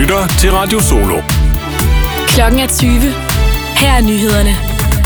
lytter til Radio Solo. Klokken er 20. Her er nyhederne.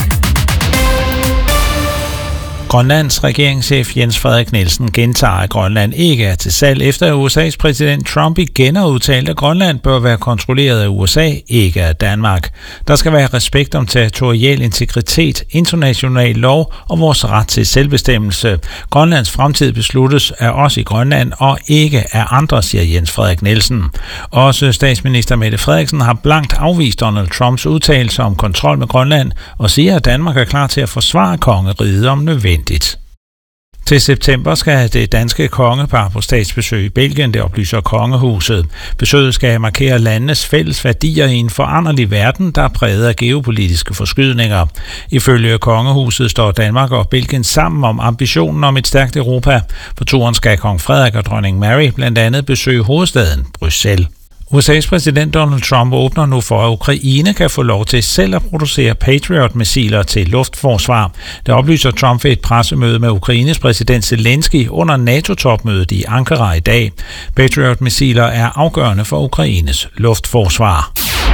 Grønlands regeringschef Jens Frederik Nielsen gentager, at Grønland ikke er til salg, efter at USA's præsident Trump igen har udtalt, at Grønland bør være kontrolleret af USA, ikke af Danmark. Der skal være respekt om territorial integritet, international lov og vores ret til selvbestemmelse. Grønlands fremtid besluttes af os i Grønland og ikke af andre, siger Jens Frederik Nielsen. Også statsminister Mette Frederiksen har blankt afvist Donald Trumps udtalelser om kontrol med Grønland og siger, at Danmark er klar til at forsvare kongeriget om nødvendigt. Til september skal det danske kongepar på statsbesøg i Belgien, det oplyser kongehuset. Besøget skal markere landenes fælles værdier i en foranderlig verden, der er præget af geopolitiske forskydninger. Ifølge kongehuset står Danmark og Belgien sammen om ambitionen om et stærkt Europa. På turen skal kong Frederik og dronning Mary blandt andet besøge hovedstaden Bruxelles. USA's præsident Donald Trump åbner nu for, at Ukraine kan få lov til selv at producere Patriot-missiler til luftforsvar. Det oplyser Trump ved et pressemøde med Ukraines præsident Zelensky under NATO-topmødet i Ankara i dag. Patriot-missiler er afgørende for Ukraines luftforsvar.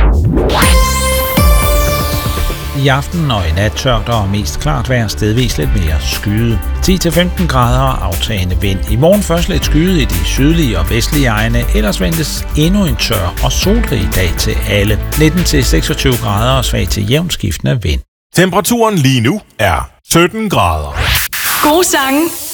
I aften og i nat tørt og mest klart vejr, stedvis lidt mere skyet. 10-15 grader og aftagende vind. I morgen først lidt skyet i de sydlige og vestlige egne, ellers ventes endnu en tør og solrig dag til alle. 19-26 grader og svag til jævnt skiftende vind. Temperaturen lige nu er 17 grader. Gode sange